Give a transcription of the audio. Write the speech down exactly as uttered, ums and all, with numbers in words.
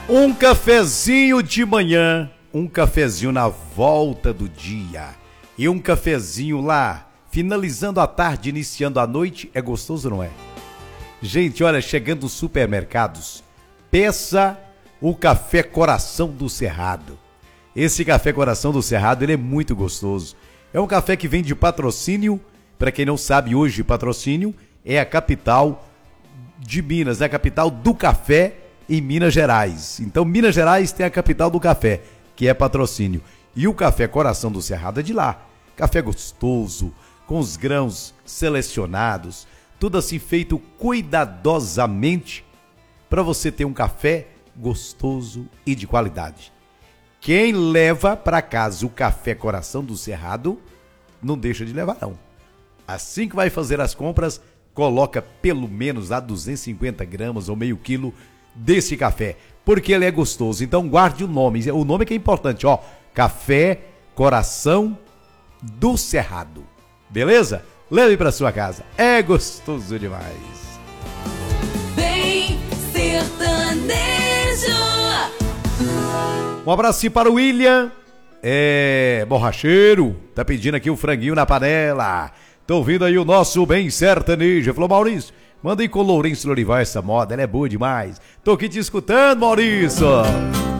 Um cafezinho de manhã, um cafezinho na volta do dia e um cafezinho lá, finalizando a tarde, iniciando a noite, é gostoso, não é? Gente, olha, chegando nos supermercados, peça o café Coração do Cerrado. Esse café Coração do Cerrado, ele é muito gostoso. É um café que vem de Patrocínio. Para quem não sabe, hoje Patrocínio é a capital de Minas, é a capital do café em Minas Gerais. Então, Minas Gerais tem a capital do café, que é Patrocínio. E o café Coração do Cerrado é de lá. Café gostoso, com os grãos selecionados, tudo assim feito cuidadosamente para você ter um café gostoso e de qualidade. Quem leva para casa o café Coração do Cerrado, não deixa de levar não. Assim que vai fazer as compras, coloca pelo menos a duzentos e cinquenta gramas ou meio quilo desse café, porque ele é gostoso. Então guarde o nome, o nome que é importante, ó, Café Coração do Cerrado, beleza? Leve para sua casa, é gostoso demais. Bem sertanejo. Um abraço para o William, é borracheiro, tá pedindo aqui o franguinho na panela. Tô ouvindo aí o nosso Bem Sertanejo. Falou, Maurício, manda aí com o Lourenço Lorival essa moda, ela é boa demais. Tô aqui te escutando, Maurício.